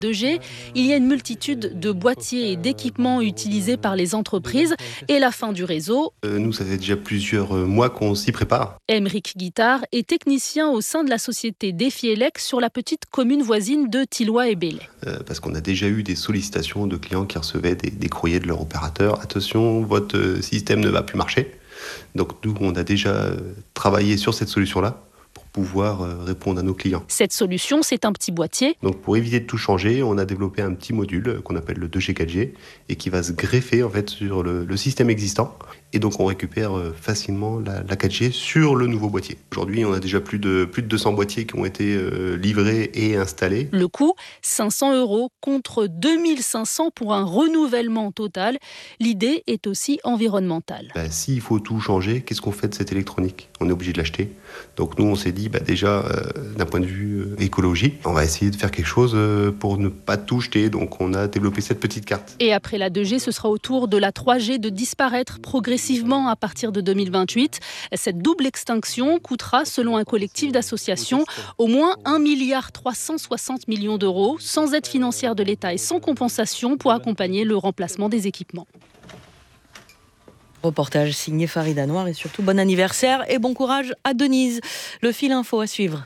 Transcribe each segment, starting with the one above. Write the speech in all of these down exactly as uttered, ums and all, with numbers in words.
deux G, il y a une multitude de boîtiers et d'équipements utilisés par les entreprises et la fin du réseau. Euh, nous, ça fait déjà plusieurs mois qu'on s'y prépare. Aymeric Guittard est technicien au sein de la société Defielec sur la petite commune voisine de Thilloy et Belley. Euh, parce qu'on a déjà eu des sollicitations de clients qui recevaient des, des courriers de leur opérateur. Attention, votre système ne va plus marcher. Donc nous, on a déjà travaillé sur cette solution-là pour pouvoir répondre à nos clients. Cette solution, c'est un petit boîtier. Donc pour éviter de tout changer, on a développé un petit module qu'on appelle le deux G quatre G et qui va se greffer en fait sur le, le système existant. Et donc on récupère facilement la, la quatre G sur le nouveau boîtier. Aujourd'hui, on a déjà plus de, plus de deux cents boîtiers qui ont été euh, livrés et installés. Le coût, cinq cents euros contre deux mille cinq cents pour un renouvellement total. L'idée est aussi environnementale. Bah, s'il faut tout changer, qu'est-ce qu'on fait de cette électronique ? On est obligé de l'acheter. Donc nous, on s'est dit, bah, déjà, euh, d'un point de vue euh, écologie, on va essayer de faire quelque chose euh, pour ne pas tout jeter. Donc on a développé cette petite carte. Et après la deux G, ce sera au tour de la trois G de disparaître progressivement à partir de deux mille vingt-huit. Cette double extinction coûtera, selon un collectif d'associations, au moins un milliard trois cent soixante millions d'euros, sans aide financière de l'État et sans compensation pour accompagner le remplacement des équipements. Reportage signé Farida Noir et surtout bon anniversaire et bon courage à Denise. Le fil info à suivre.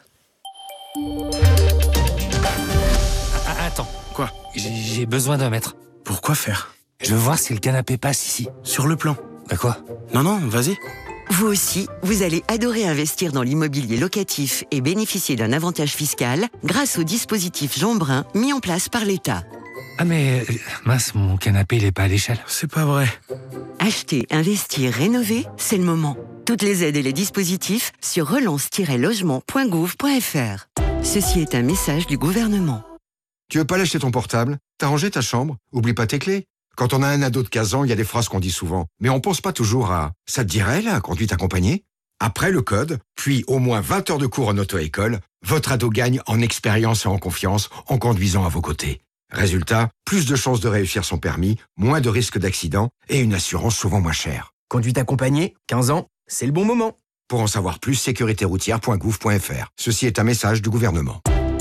Attends, quoi ? J'ai besoin d'un mètre. Pourquoi faire ? Je veux voir si le canapé passe ici. Sur le plan. Bah quoi ? Non, non, vas-y. Vous aussi, vous allez adorer investir dans l'immobilier locatif et bénéficier d'un avantage fiscal grâce au dispositif Jean Brun mis en place par l'État. Ah mais, mince, mon canapé, il est pas à l'échelle. C'est pas vrai. Acheter, investir, rénover, c'est le moment. Toutes les aides et les dispositifs sur relance tiret logement point gouv point f r. Ceci est un message du gouvernement. Tu veux pas lâcher ton portable ? T'as rangé ta chambre ? Oublie pas tes clés. Quand on a un ado de quinze ans, il y a des phrases qu'on dit souvent. Mais on pense pas toujours à « ça te dirait, la conduite accompagnée ?» Après le code, puis au moins vingt heures de cours en auto-école, votre ado gagne en expérience et en confiance en conduisant à vos côtés. Résultat, plus de chances de réussir son permis, moins de risques d'accident et une assurance souvent moins chère. Conduite accompagnée, quinze ans, c'est le bon moment. Pour en savoir plus, sécurité routière point gouv point f r. Ceci est un message du gouvernement.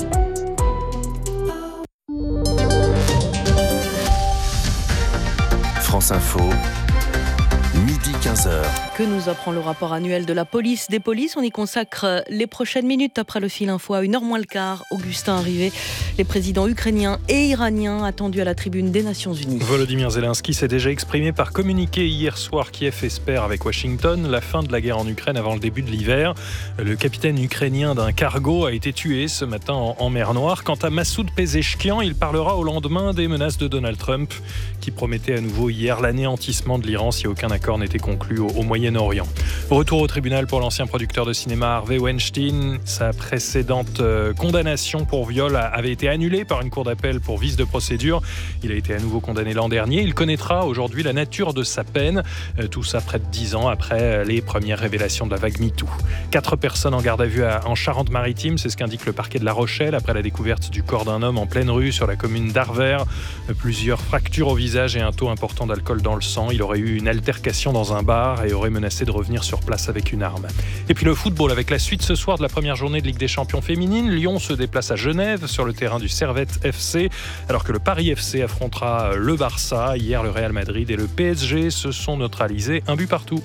France Info, midi quinze heures. Que nous apprend le rapport annuel de la police des polices ? On y consacre les prochaines minutes après le fil info à une heure moins le quart. Augustin Arrivé, les présidents ukrainiens et iraniens attendus à la tribune des Nations Unies. Volodymyr Zelensky s'est déjà exprimé par communiqué hier soir. Kiev espère avec Washington la fin de la guerre en Ukraine avant le début de l'hiver. Le capitaine ukrainien d'un cargo a été tué ce matin en, en mer Noire. Quant à Massoud Pezeshkian, il parlera au lendemain des menaces de Donald Trump qui promettait à nouveau hier l'anéantissement de l'Iran si aucun accord n'était conclu au, au Moyen-Orient. Retour au tribunal pour l'ancien producteur de cinéma Harvey Weinstein. Sa précédente euh, condamnation pour viol a, avait été annulée par une cour d'appel pour vice de procédure. Il a été à nouveau condamné l'an dernier. Il connaîtra aujourd'hui la nature de sa peine. Euh, tout ça près de dix ans après euh, les premières révélations de la vague MeToo. Quatre personnes en garde à vue à, en Charente-Maritime, c'est ce qu'indique le parquet de La Rochelle après la découverte du corps d'un homme en pleine rue sur la commune d'Arvers. Euh, plusieurs fractures au visage et un taux important d'alcool dans le sang. Il aurait eu une altercation dans un bar et aurait menacé de revenir sur place avec une arme. Et puis le football avec la suite ce soir de la première journée de Ligue des Champions féminine. Lyon se déplace à Genève sur le terrain du Servette F C alors que le Paris F C affrontera le Barça. Hier, le Real Madrid et le P S G se sont neutralisés un but partout.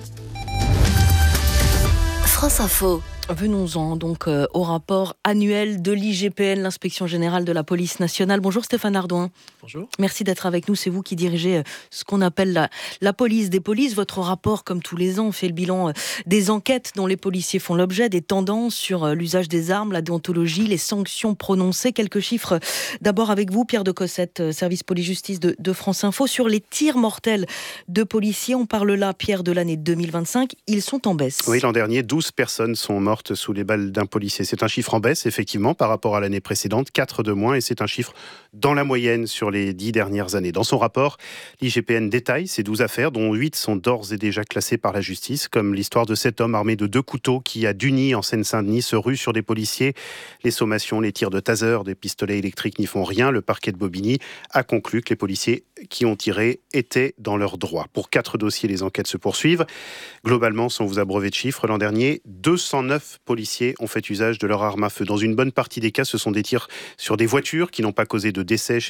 France Info. Venons-en donc euh, au rapport annuel de l'I G P N, l'Inspection Générale de la Police Nationale. Bonjour Stéphane Ardouin. Bonjour. Merci d'être avec nous. C'est vous qui dirigez euh, ce qu'on appelle la, la police des polices. Votre rapport, comme tous les ans, fait le bilan euh, des enquêtes dont les policiers font l'objet, des tendances sur euh, l'usage des armes, la déontologie, les sanctions prononcées. Quelques chiffres d'abord avec vous, Pierre de Cossette, euh, service police-justice de, de France Info. Sur les tirs mortels de policiers, on parle là, Pierre, de l'année deux mille vingt-cinq. Ils sont en baisse. Oui, l'an dernier, douze personnes sont mortes sous les balles d'un policier. C'est un chiffre en baisse, effectivement, par rapport à l'année précédente, quatre de moins, et c'est un chiffre dans la moyenne sur les dix dernières années. Dans son rapport, l'I G P N détaille ces douze affaires, dont huit sont d'ores et déjà classées par la justice, comme l'histoire de cet homme armé de deux couteaux qui, à Dugny, en Seine-Saint-Denis, se rue sur des policiers. Les sommations, les tirs de taser, des pistolets électriques n'y font rien. Le parquet de Bobigny a conclu que les policiers qui ont tiré étaient dans leurs droits. Pour quatre dossiers, les enquêtes se poursuivent. Globalement, sans vous abreuver de chiffres, l'an dernier, deux cent neuf neuf policiers ont fait usage de leur arme à feu. Dans une bonne partie des cas, ce sont des tirs sur des voitures qui n'ont pas causé de décès